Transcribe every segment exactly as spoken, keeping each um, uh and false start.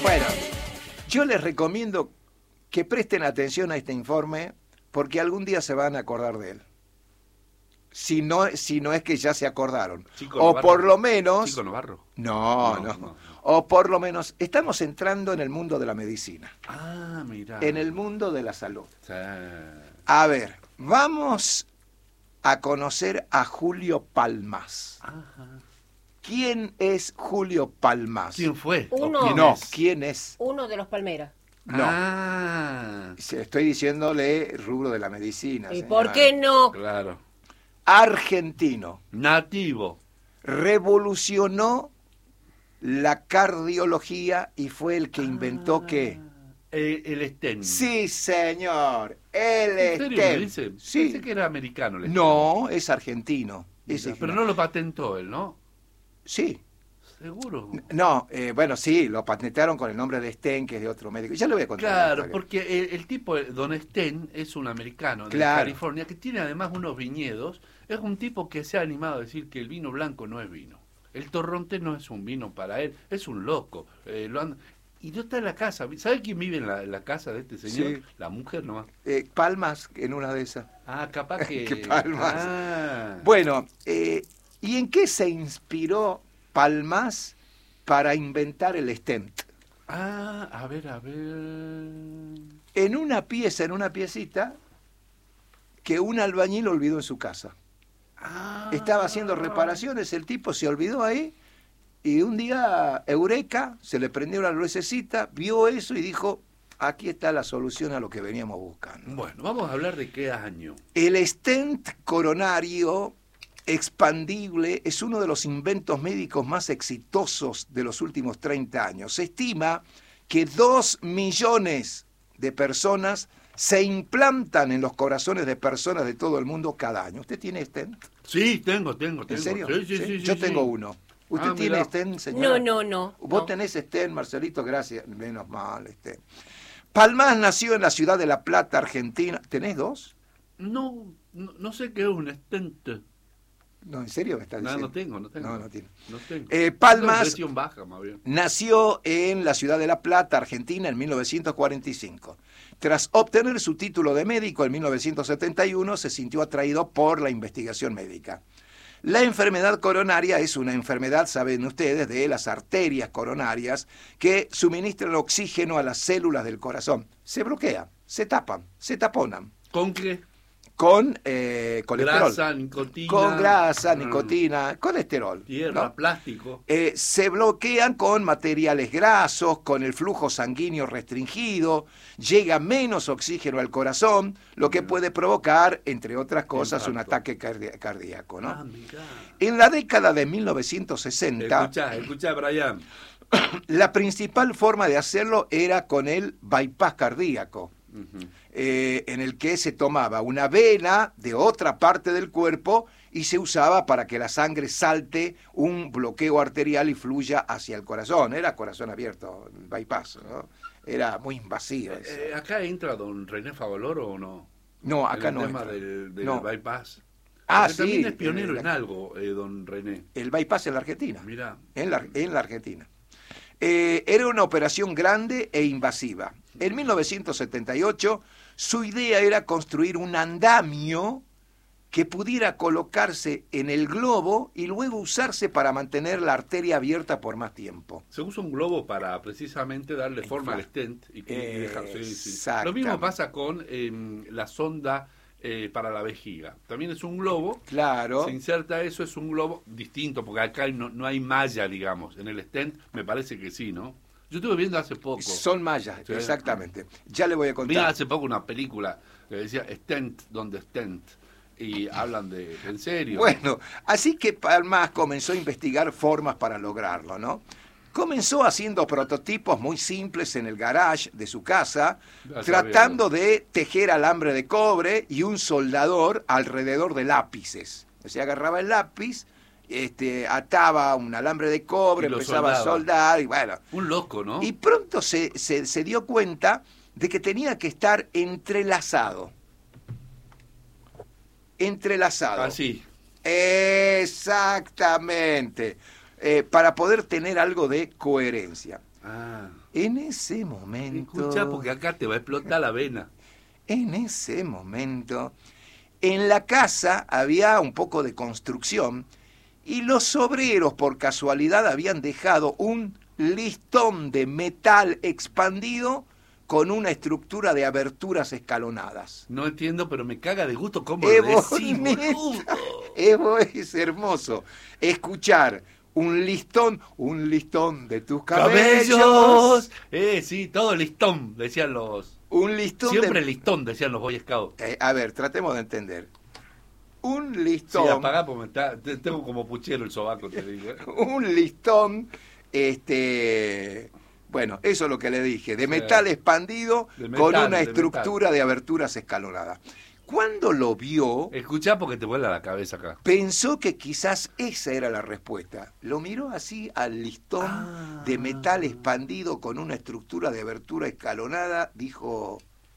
Bueno, yo les recomiendo que presten atención a este informe porque algún día se van a acordar de él. Si no, si no es que ya se acordaron. Chico o Navarro. por lo menos... Chico Navarro. No, No, no, no, no. O por lo menos estamos entrando en el mundo de la medicina. Ah, mira. En el mundo de la salud. Sí. A ver, vamos a conocer a Julio Palmas. Ajá. ¿Quién es Julio Palmas? ¿Quién fue? Uno. ¿O quién No, es? ¿quién es? Uno de los Palmeras. No. Ah, Estoy diciéndole rubro de la medicina. ¿Y señora. por qué no? claro. Argentino. Nativo. Revolucionó la cardiología y fue el que inventó qué. Eh, el stent. Sí, señor. El ¿En serio me stent. dice? Sí. Pensé que era americano el stent. No, es argentino. Es Mira, pero no lo patentó él, ¿no? Sí. Seguro. No, eh, bueno, sí, lo patentaron con el nombre de Sten, que es de otro médico. Ya le voy a contar. la Claro, historia. porque el, el tipo, Don Sten, es un americano de Claro. California que tiene además unos viñedos. Es un tipo que se ha animado a decir que el vino blanco no es vino. El torrontés no es un vino para él, es un loco. Eh, lo han- Y no está en la casa. ¿Sabe quién vive en la, en la casa de este señor? Sí. La mujer nomás. Eh, Palmas, en una de esas. Ah, capaz que... Qué Palmas. Ah. Bueno, eh, ¿y en qué se inspiró Palmas para inventar el stent? Ah, a ver, a ver... En una pieza, en una piecita, que un albañil olvidó en su casa. Ah. Estaba haciendo reparaciones, el tipo se olvidó ahí, y un día, eureka, se le prendió la lucecita, vio eso y dijo, aquí está la solución a lo que veníamos buscando. Bueno, vamos a hablar de qué año. El stent coronario expandible es uno de los inventos médicos más exitosos de los últimos treinta años. Se estima que dos millones de personas se implantan en los corazones de personas de todo el mundo cada año. ¿Usted tiene stent? Sí, tengo, tengo, tengo. ¿En serio? Sí, sí, ¿Sí? sí, Yo sí, tengo sí. uno. ¿Usted Ah, tiene mirá. stent, señora? No, no, no. Vos no. tenés stent, Marcelito, gracias. Menos mal, stent. Palmas nació en la ciudad de La Plata, Argentina. ¿Tenés dos? No, no, no sé qué es un stent. No, ¿en serio me estás No, diciendo? no tengo, no tengo. No, no tiene. No tengo. Eh, Palmas- Tengo presión baja, más bien. Nació en la ciudad de La Plata, Argentina, en mil novecientos cuarenta y cinco. Tras obtener su título de médico en mil novecientos setenta y uno, se sintió atraído por la investigación médica. La enfermedad coronaria es una enfermedad, saben ustedes, de las arterias coronarias que suministran oxígeno a las células del corazón. Se bloquean, se tapan, se taponan ¿Con qué? con eh, colesterol. Grasa, nicotina. Con grasa, ah, nicotina, colesterol. Tierra, ¿no? plástico. Eh, se bloquean con materiales grasos, con el flujo sanguíneo restringido, llega menos oxígeno al corazón, lo que puede provocar, entre otras cosas, un Infarto. ataque cardi- cardíaco, ¿no? Ah, mirá. En la década de mil novecientos sesenta, Escuchá, escuchá, Brian. la principal forma de hacerlo era con el bypass cardíaco, Ujú. eh, en el que se tomaba una vena de otra parte del cuerpo y se usaba para que la sangre salte un bloqueo arterial y fluya hacia el corazón. Era corazón abierto, el bypass, ¿no? Era muy invasivo eso. Eh, ¿Acá entra don René Favaloro o no? No, acá en no el tema entra. del, del No. bypass. Ah, Porque sí, también es pionero el- en algo, eh, don René. El bypass en la Argentina. Mirá. En la, en la Argentina. Eh, era una operación grande e invasiva. En mil novecientos setenta y ocho, su idea era construir un andamio que pudiera colocarse en el globo y luego usarse para mantener la arteria abierta por más tiempo. Se usa un globo para precisamente darle forma al stent y, y dejar. Sí, sí. Lo mismo Exactamente. pasa con eh, la sonda eh, para la vejiga. También es un globo. Claro. Se inserta eso, es un globo distinto, porque acá no, no hay malla, digamos. En el stent me parece que sí, ¿no? Yo estuve viendo hace poco. Son mallas, Sí. exactamente. Ya le voy a Vi contar. hace poco una película que decía Stent, donde Stent. Y hablan de, en serio. Bueno, así que Palmas comenzó a investigar formas para lograrlo, ¿no? Comenzó haciendo prototipos muy simples en el garage de su casa, Ya tratando de tejer alambre de cobre y un soldador alrededor de lápices. O sea, agarraba el lápiz, este, ataba un alambre de cobre, Y lo empezaba a soldaba. soldar y bueno. Un loco, ¿no? Y pronto se, se, se dio cuenta de que tenía que estar entrelazado. Entrelazado. Así. Exactamente. Eh, para poder tener algo de coherencia. Ah. En ese momento... Escucha, porque acá te va a explotar la vena. En ese momento, en la casa había un poco de construcción y los obreros por casualidad habían dejado un listón de metal expandido con una estructura de aberturas escalonadas. No entiendo, pero me caga de gusto cómo Es lo decís, bonito. boludo. Evo, es hermoso escuchar un listón, un listón de tus cabellos. ¡Cabellos! Eh, sí, todo listón, decían los... Un listón Siempre de... listón, decían los Boy Scouts. Eh, a ver, tratemos de entender. Un Sí, listón... apagá porque me está, te- tengo como puchero el sobaco, te digo. ¿eh? un listón, este, bueno, eso es lo que le dije, de Sí. metal expandido De con metal, una de estructura de aberturas escalonadas. Cuando lo vio, Escuchá porque te vuela la cabeza acá. pensó que quizás esa era la respuesta. Lo miró así al listón Ah. de metal expandido con una estructura de abertura escalonada, dijo,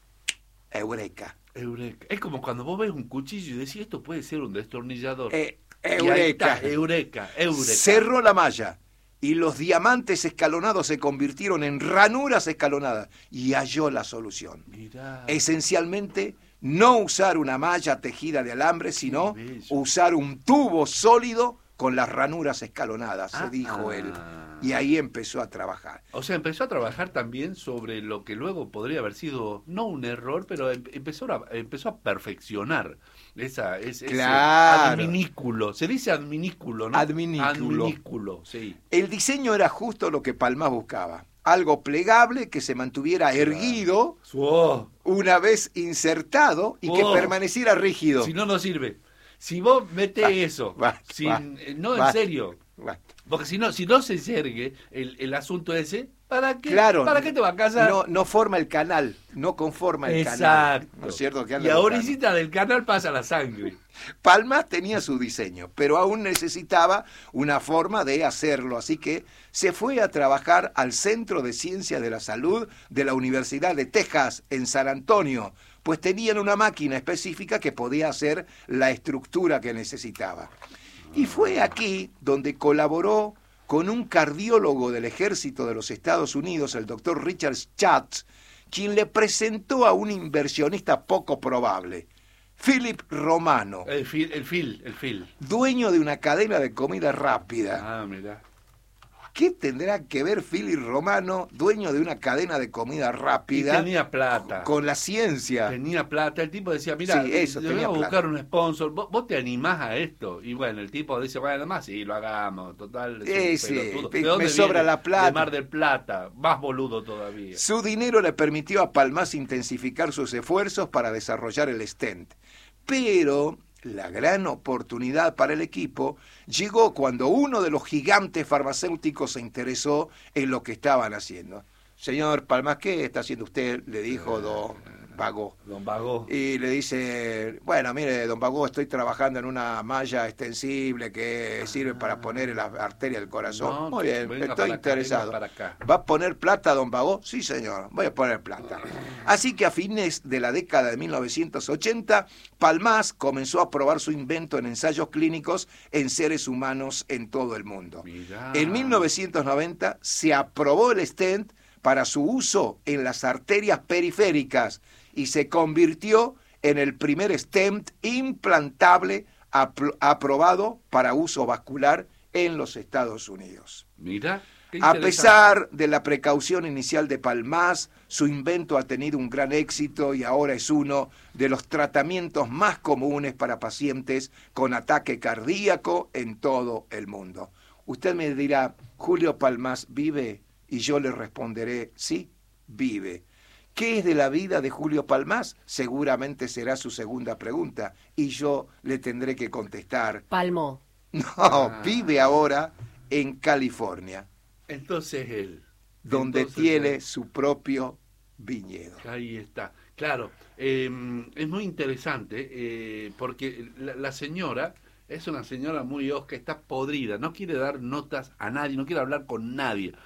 eureka, Eureka. Es como cuando vos ves un cuchillo y decís, esto puede ser un destornillador. eh, Y ahí eureka. está, eureka, eureka. Cerró la malla y los diamantes escalonados se convirtieron en ranuras escalonadas y halló la solución. Mirá. Esencialmente, no usar una malla tejida de alambre, sino Qué bello. usar un tubo sólido con las ranuras escalonadas, se Ah, dijo ah. él. Y ahí empezó a trabajar. O sea, empezó a trabajar también sobre lo que luego podría haber sido, no un error, pero em- empezó a, empezó a perfeccionar esa, ese, Claro. ese adminículo. Se dice adminículo, ¿no? Adminículo. Adminículo, sí. El diseño era justo lo que Palmas buscaba. Algo plegable que se mantuviera erguido Oh, una vez insertado y que Oh. permaneciera rígido. si no, no sirve. Si vos metés Basta, eso, basta, sin, basta, eh, no en basta. serio, Bueno, porque si no, si no se yergue el, el asunto ese, ¿para qué? claro, ¿Para qué te va a casar? no, no forma el canal, no conforma el Exacto. canal. ¿No es cierto? Que anda Y a buscando. orillita del canal pasa la sangre. Palmas tenía su diseño, pero aún necesitaba una forma de hacerlo, así que se fue a trabajar al Centro de Ciencia de la Salud de la Universidad de Texas en San Antonio, pues tenían una máquina específica que podía hacer la estructura que necesitaba. Y fue aquí donde colaboró con un cardiólogo del ejército de los Estados Unidos, el doctor Richard Schatz, quien le presentó a un inversionista poco probable, Philip Romano, El fil, el fil, el fil. dueño de una cadena de comida rápida. Ah, mirá. ¿Qué tendrá que ver Philip Romano, dueño de una cadena de comida Y rápida, tenía plata. con la ciencia? Tenía plata. El tipo decía, mira, Sí, eso, le voy tenía a buscar plata. un sponsor. ¿Vos, vos te animás a esto? Y bueno, el tipo dice, bueno, más sí, lo hagamos. Total, es un Eh, sí, pelotudo. me ¿De dónde sobra viene? la plata. De Mar del Plata. Más boludo todavía. Su dinero le permitió a Palmas intensificar sus esfuerzos para desarrollar el stent. Pero la gran oportunidad para el equipo llegó cuando uno de los gigantes farmacéuticos se interesó en lo que estaban haciendo. Señor Palmas, ¿qué está haciendo usted? Le dijo don Bagó. Don Bagó. Y le dice, bueno, mire, don Bagó, estoy trabajando en una malla extensible que sirve para poner en la arteria del corazón. No, Muy bien, venga estoy para acá, interesado. venga para acá. ¿Va a poner plata, don Bagó? Sí, señor, voy a poner plata. Así que a fines de la década de mil novecientos ochenta, Palmas comenzó a probar su invento en ensayos clínicos en seres humanos en todo el mundo. Mirá. En mil novecientos noventa se aprobó el stent para su uso en las arterias periféricas y se convirtió en el primer stent implantable apro- aprobado para uso vascular en los Estados Unidos. Mirá. qué A interesante. pesar de la precaución inicial de Palmas, su invento ha tenido un gran éxito y ahora es uno de los tratamientos más comunes para pacientes con ataque cardíaco en todo el mundo. Usted me dirá, ¿Julio Palmas vive? Y yo le responderé, sí, vive. ¿Qué es de la vida de Julio Palmas? Seguramente será su segunda pregunta y yo le tendré que contestar, Palmo. no, Ah. vive ahora en California, Entonces él. donde Entonces tiene él. su propio viñedo. Ahí está. Claro, eh, es muy interesante eh, porque la, la señora es una señora muy osca, está podrida, no quiere dar notas a nadie, no quiere hablar con nadie.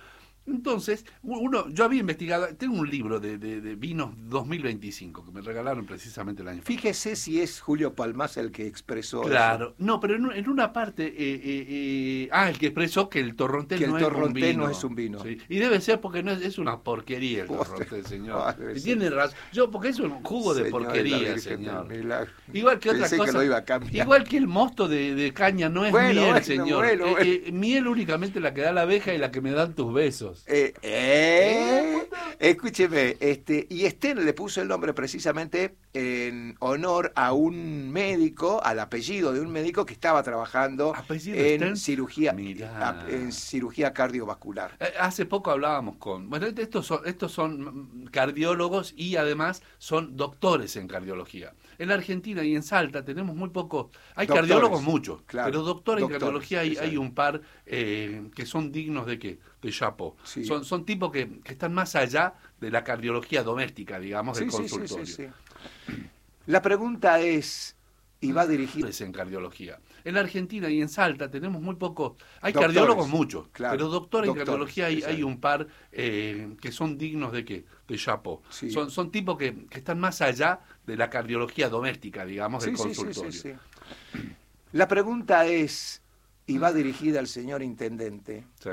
Entonces, uno, yo había investigado, tengo un libro de, de, de vinos dos mil veinticinco que me regalaron precisamente el año pasado. Fíjese si es Julio Palmas el que expresó Claro, eso. no, pero en, en una parte, eh, eh, eh, ah, el que expresó que el torrontés Que el no, torrontés es un vino. no es un vino. Sí. Y debe ser porque no es, es una porquería el torrontés, señor. Y tiene razón. Yo, porque es un jugo de Señor, porquería, la señor. del milagro. Igual que otra Pensé cosa. que lo iba a cambiar. Igual que el mosto de, de caña no es Bueno, miel, bueno, señor. bueno, Eh, bueno. eh, miel únicamente la que da la abeja y la que me dan tus besos. Eh, eh, escúcheme, este, y Estén le puso el nombre precisamente en honor a un médico, al apellido de un médico que estaba trabajando ¿Apellido en Stern? cirugía, Mirá. en cirugía cardiovascular. Eh, Hace poco hablábamos con... Bueno, estos son, estos son cardiólogos y además son doctores en cardiología. En la Argentina y en Salta tenemos muy pocos... Hay Doctores, cardiólogos muchos, claro, pero doctores, doctores, en cardiología hay, exacto. hay un par eh, que son dignos de qué, de chapo. Sí. Son, son tipos que, que están más allá de la cardiología doméstica, digamos, del Sí, sí, sí, consultorio. sí, sí. La pregunta es, y va dirigida... Doctores en cardiología. En la Argentina y en Salta tenemos muy pocos... Hay Doctores, cardiólogos muchos, claro, pero doctores, doctores, en cardiología hay, exacto. hay un par eh, que son dignos de qué, de chapo. Sí. Son, son tipos que, que están más allá de la cardiología doméstica, digamos, del Sí, sí, sí, consultorio. sí, sí. La pregunta es, y va dirigida al señor intendente, Sí.